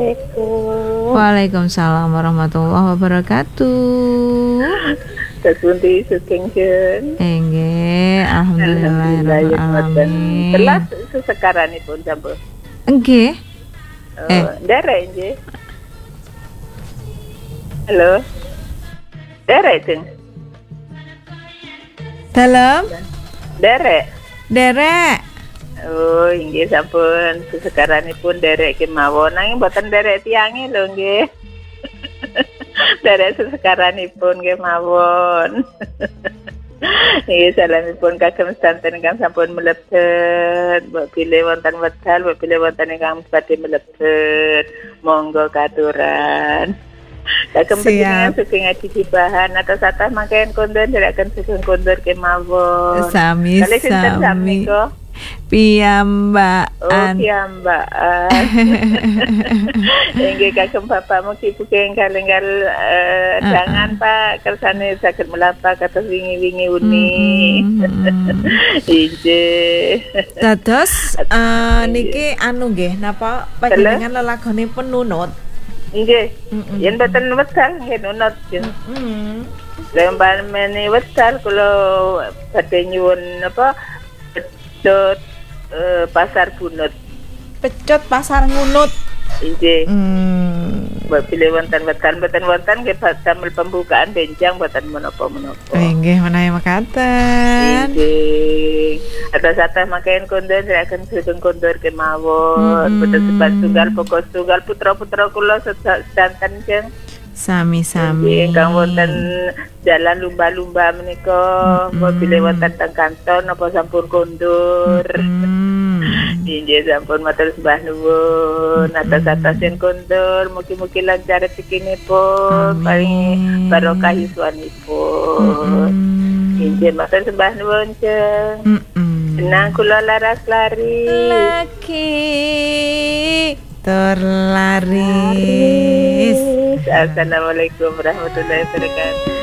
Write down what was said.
Assalamualaikum. Waalaikumsalam warahmatullahi wabarakatuh. Tesundi suking jen. Nggih, alhamdulillah alamin. Telas sesekaranipun sampun. Nggih. Derek nggih. Halo. Derek jeng. Dalam Derek. Oh, inggih sampun sesekaranipun derek kemawon nanging mboten derek tiange lho nggih. Derek sesekaranipun kemawon. Nggih salamipun kagem sedanten ingkang sampun mlebet, mbok pilih wonten wedal, mbok pilih wonten ingkang badhe mlebet. Monggo katuran. Kagem pentingan suking ngaji dibahan atas mangken kondur ndherekaken suking kondur kemawon. Sami. Piyambakan. Inggih kagem Bapak mugi buking kalenggal dangan Pak kersane saged melampah kados wingi-wingi uni. Inggih. Dados niki anu nggih napa panjenengan lelagonipun nunut. Nggih. Yen mboten wedal nggih nunut. Lembar meni wedal kula badhe nyuwun apa Pecut pasar bunut. Pecut pasar ngunut. Inggih. Mbok pilih wonten wetan nggih damel pembukaan benjang mboten menapa-menapa. Nggih menawi mekaten. Inggih. Atas mangken kondur akan sugeng kondur kemawon. Boten sebab tunggal pokok tunggal putra-putra kula sedanten jeng. Sami-sami. Ingkang wonten jalan lumba-lumba menika, mbok bilih wonten teng kantor napa sampun kondur. Inggih sampun matur sembah nuwun atas yen kondur, mugi-mugi lancar rezekinipun, paring barokah yuswanipun. Inggih matur sembah nuwun jeng. Senang kula laras lari. Laki terlaris. Assalamualaikum warahmatullahi wabarakatuh.